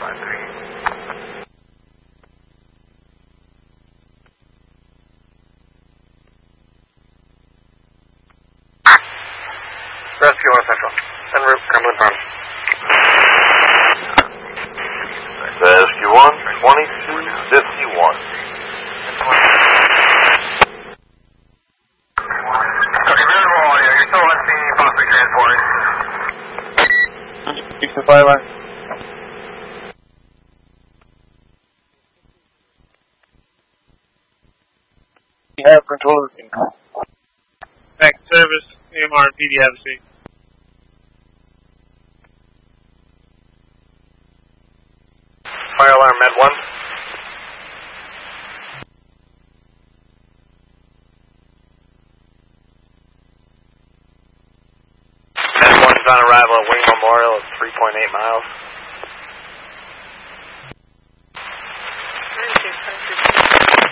Rescue 1 Central. En route, Cumberland Farms. Rescue 1, 2251. Okay, variable audio. You're still on scene, possibly transporting. Fix the fire line. You have control of the back to service, AMR and PD have a seat. Fire alarm, Med 1. Med 1's on arrival at Wing Memorial at 3.8 miles.